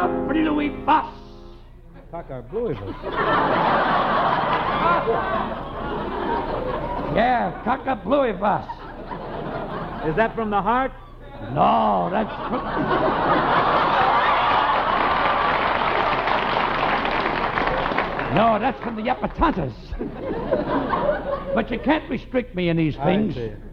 Cockabluibus. Cockabluibus. Yeah, cockabluibus. Is that from the heart? No, that's... No, that's from the Yapatantas. But you can't restrict me in these things.